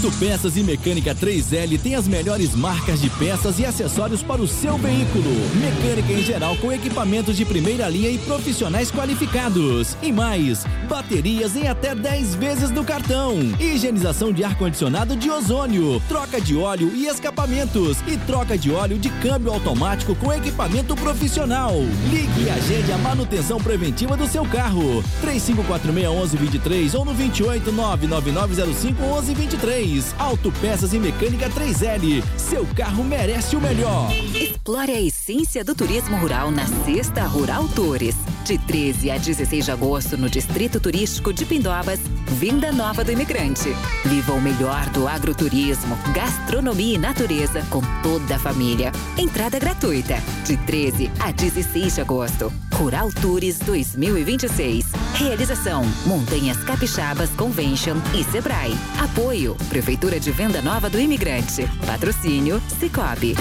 Autopeças e Mecânica 3L tem as melhores marcas de peças e acessórios para o seu veículo. Mecânica em geral com equipamentos de primeira linha e profissionais qualificados. E mais, baterias em até 10 vezes no cartão. Higienização de ar-condicionado de ozônio, troca de óleo e escapamentos e troca de óleo de câmbio automático com equipamento profissional. Ligue e agende a manutenção preventiva do seu carro. 3546-1123 ou no 2899905-1123. Autopeças e Mecânica 3L. Seu carro merece o melhor. Explore a essência do turismo rural na Sexta Rural Tours. De 13 a 16 de agosto no Distrito Turístico de Pindobas, Venda Nova do Imigrante. Viva o melhor do agroturismo, gastronomia e natureza com toda a família. Entrada gratuita. De 13 a 16 de agosto. Rural Tours 2026. Realização: Montanhas Capixabas Convention e Sebrae. Apoio: Prefeitura de Venda Nova do Imigrante. Patrocínio: Cicobi.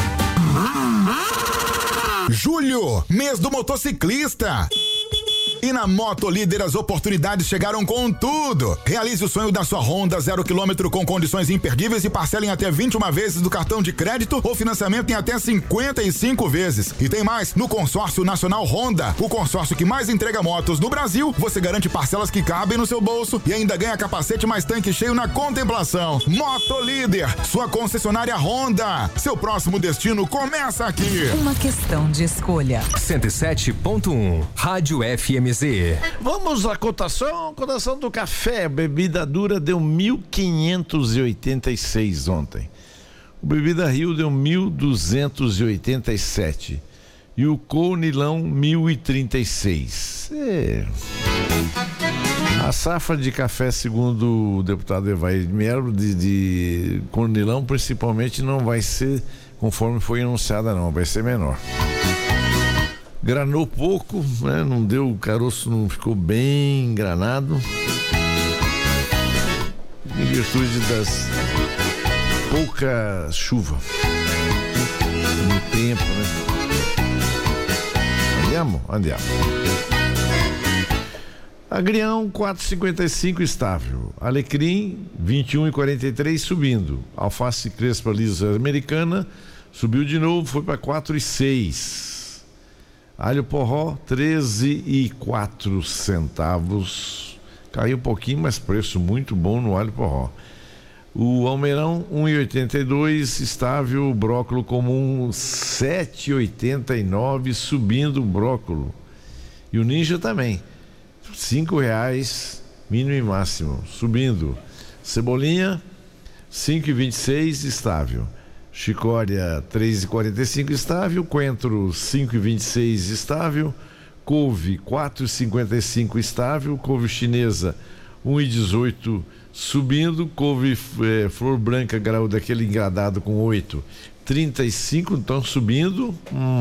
Julho, mês do motociclista. E na Moto Líder as oportunidades chegaram com tudo. Realize o sonho da sua Honda 0 km com condições imperdíveis e parcele em até 21 vezes do cartão de crédito ou financiamento em até 55 vezes. E tem mais, no Consórcio Nacional Honda, o consórcio que mais entrega motos no Brasil, você garante parcelas que cabem no seu bolso e ainda ganha capacete mais tanque cheio na contemplação. Moto Líder, sua concessionária Honda. Seu próximo destino começa aqui. Uma questão de escolha. 107.1 Rádio FMZ. Vamos à cotação do café. Bebida dura deu 1.586 ontem. O Bebida Rio deu 1.287 e o Conilão 1.036. A safra de café, segundo o deputado Evair Melo, de Conilão principalmente, não vai ser conforme foi anunciada, não, vai ser menor. Granou pouco, né? Não deu, o caroço não ficou bem granado, em virtude das pouca chuva no tempo, né? Andiamo. Agrião 4,55 estável, alecrim 21,43 subindo, alface crespa lisa americana subiu de novo, foi para 4,06. Alho porró, 13,04 centavos. Caiu um pouquinho, mas preço muito bom no alho porró. O almeirão, 1,82, estável. O brócolo comum, 7,89, subindo o brócolo. E o ninja também, R$5, mínimo e máximo, subindo. Cebolinha, 5,26, estável. Chicória 3,45 estável, coentro 5,26 estável, couve 4,55 estável, couve chinesa 1,18 subindo, couve flor branca grau daquele engradado com 8,35, então subindo.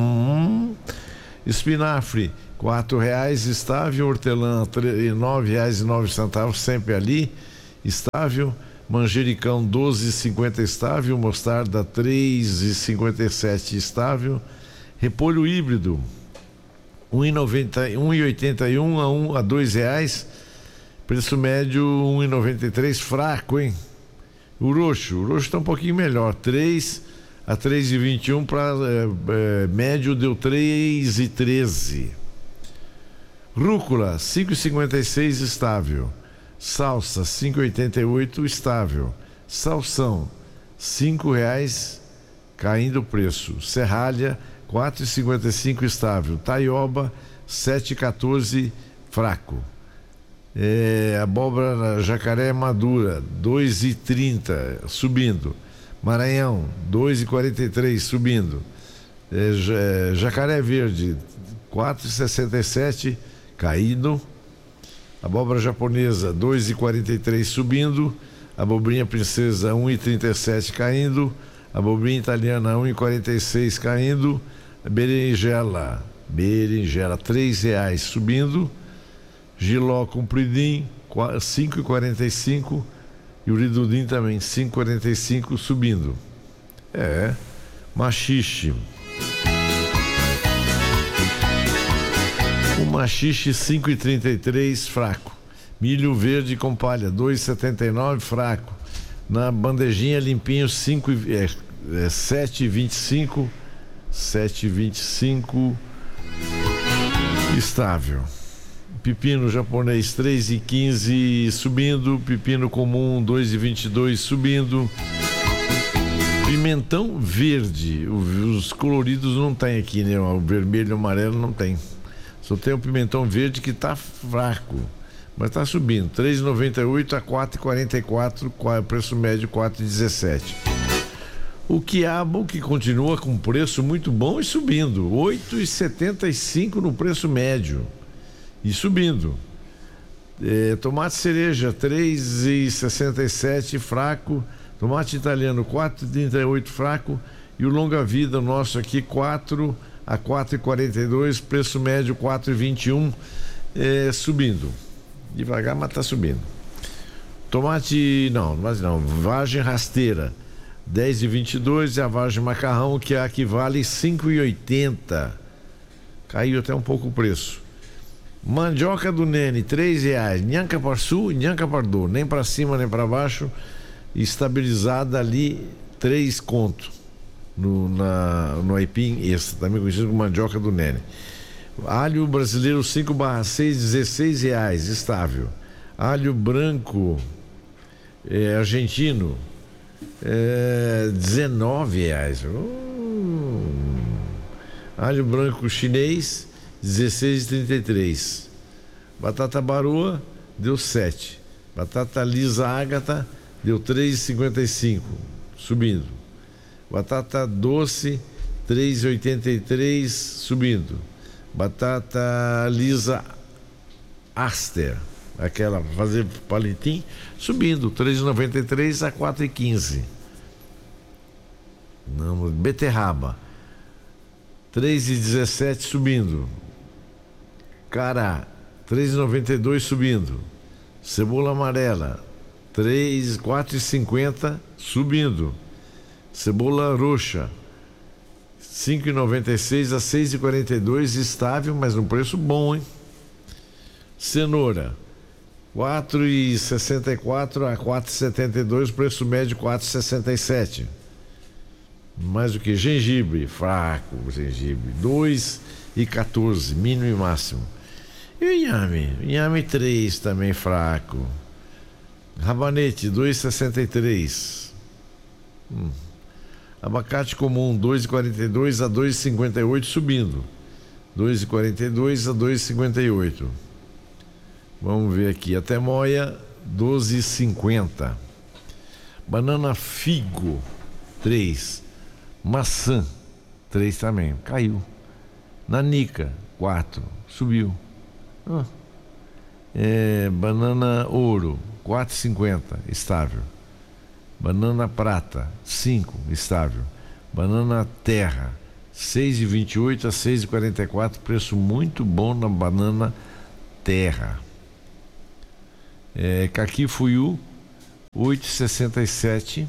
Espinafre R$4 estável, hortelã R$9,09 sempre ali estável. Manjericão 12,50 estável, mostarda 3,57 estável, repolho híbrido 1,81 a R$2, preço médio 1,93, fraco, hein? O roxo está um pouquinho melhor, 3 a 3,21 para médio deu 3,13. Rúcula 5,56 estável. Salsa, 5,88 estável. Salsão, R$5 caindo o preço. Serralha, 4,55 estável. Taioba, 7,14 fraco. Abóbora jacaré madura, 2,30 subindo. Maranhão, 2,43 subindo. Jacaré verde, 4,67 caindo. Abóbora japonesa 2,43 subindo, abobrinha princesa 1,37 caindo, abobrinha italiana 1,46 caindo, berinjela R$3 subindo, giló compridim 5,45 e o ridudim também 5,45 subindo. Machixe. O machixe 5,33 fraco. Milho verde com palha 2,79 fraco. Na bandejinha limpinho 7,25 estável. Pepino japonês 3,15 subindo, pepino comum 2,22 subindo. Pimentão verde, os coloridos não tem aqui, né? O vermelho e o amarelo não tem. Só tem o pimentão verde que tá fraco, mas tá subindo, 3,98 a 4,44, preço médio 4,17. O quiabo, que continua com preço muito bom e subindo, 8,75 no preço médio e subindo. Tomate cereja 3,67 fraco, tomate italiano 4,38 fraco e o longa vida nosso aqui 4 a 4,42, preço médio 4,21, subindo devagar, mas tá subindo. Tomate não, vagem rasteira 10,22 e a vagem macarrão, que equivale 5,80, caiu até um pouco o preço. Mandioca do Nene R$3, nhanca para sul, nhanca para do, nem para cima nem para baixo, estabilizada ali 3 conto no aipim, esse também conhecido como mandioca do Nene. Alho brasileiro 5/6, R$16, estável. Alho branco argentino R$19. Alho branco chinês R$16,33. Batata baroa deu 7. Batata lisa ágata deu 3,55, subindo. Batata doce 3,83, subindo. Batata lisa Aster, aquela para fazer palitinho, subindo 3,93 a 4,15. Não, beterraba 3,17 subindo. Cará 3,92 subindo. Cebola amarela 4,50 subindo. Cebola roxa 5,96 a 6,42, estável, mas um preço bom, hein? Cenoura 4,64 a 4,72, preço médio 4,67. Mais o que? Gengibre, fraco, gengibre 2,14, mínimo e máximo. E o inhame? Inhame 3, também fraco. Rabanete 2,63. Abacate comum 2,42 a 2,58, subindo 2,42 a 2,58. Vamos ver aqui, até moia 12,50. Banana figo 3. Maçã 3 também, caiu. Nanica 4, subiu. Banana ouro 4,50, estável. Banana prata 5, estável. Banana terra 6,28 a 6,44, preço muito bom na banana terra. Caqui fuiu 8,67.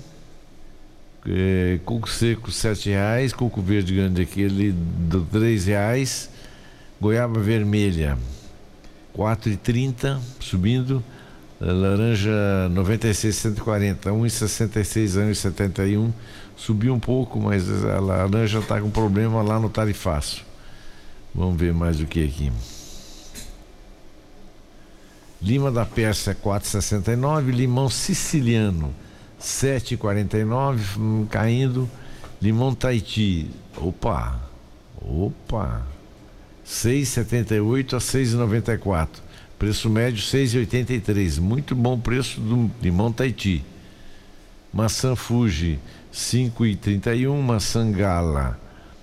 Coco seco R$7, coco verde grande aquele do R$3. Goiaba vermelha 4,30, subindo. Laranja 96, 140, 1,66 a 1,71, subiu um pouco, mas a laranja está com problema lá no tarifaço. Vamos ver mais o que aqui. Lima da Pérsia 4,69, limão siciliano 7,49, caindo. Limão Tahiti, opa, 6,78 a 6,94. Preço médio 6,83, muito bom preço do limão Tahiti. Maçã Fuji 5,31, maçã Gala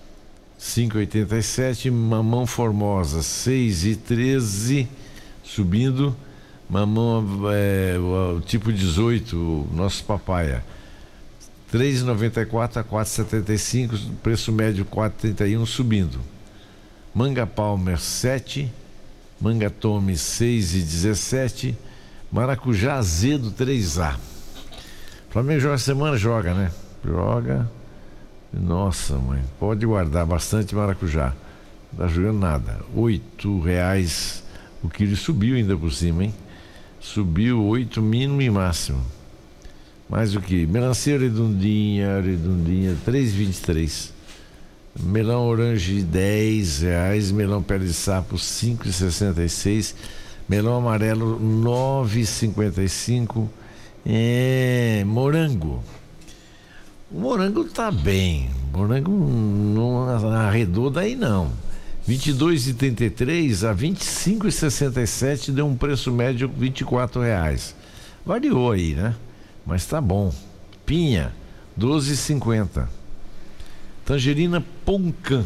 5,87, mamão Formosa 6,13, subindo. Mamão tipo 18, nosso papaya 3,94 a 4,75, preço médio 4,31, subindo. Manga Palmer 7, manga Tome 6,17, maracujá azedo 3A. Flamengo joga semana, joga, né? Joga. Nossa, mãe, pode guardar bastante maracujá. Não tá jogando nada. R$8 o quilo, subiu ainda por cima, hein? Subiu 8 mínimo e máximo. Mais o que? Melancia redondinha, 3,23. Melão orange, R$10. Melão pé de sapo, R$5,66. Melão amarelo, R$9,55. Morango. O morango tá bem. Morango não arredou daí não. 22,33 a 25,67, deu um preço médio de R$24. Variou aí, né? Mas tá bom. Pinha, 12,50. Tangerina Poncan,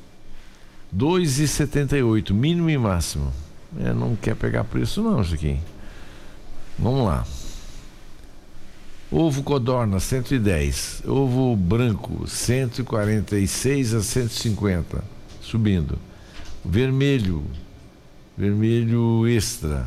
2,78, mínimo e máximo. Não quer pegar preço não, isso aqui. Vamos lá. Ovo codorna, 110. Ovo branco, 146 a 150, subindo. Vermelho extra,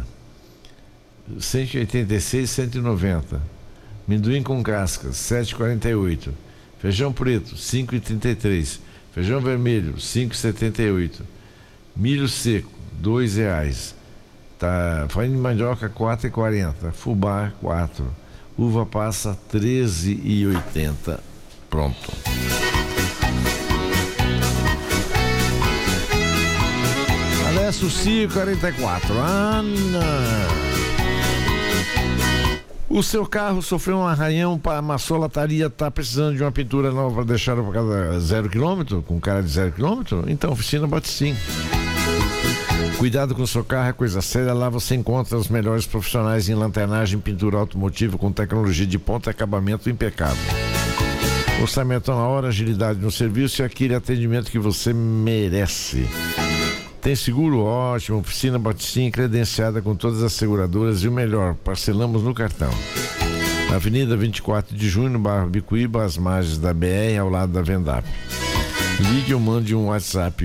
186, 190. Amendoim com cascas, 7,48. Feijão preto, 5,33. Feijão vermelho, 5,78. Milho seco, R$2. Farinha de mandioca, 4,40. Fubá, 4. Uva passa, 13,80. Pronto. Alessio Cio, 44. Ana. O seu carro sofreu um arranhão, a maçolataria está precisando de uma pintura nova para deixar para cada 0 km, com cara de 0 km? Então, Oficina Baticim. Cuidado com o seu carro, é coisa séria. Lá você encontra os melhores profissionais em lanternagem e pintura automotiva com tecnologia de ponta e acabamento impecável. Orçamento na hora, agilidade no serviço e aquele atendimento que você merece. Tem seguro ótimo, Oficina Baticim, credenciada com todas as seguradoras e o melhor, parcelamos no cartão. Na Avenida 24 de Junho, no bairro Bicuíba, às margens da BR, ao lado da Vendap. Ligue ou mande um WhatsApp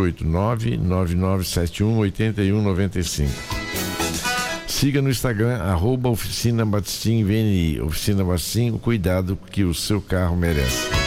289-9971-8195. Siga no Instagram, @Oficina Baticim VNI. Oficina Baticim, o cuidado que o seu carro merece.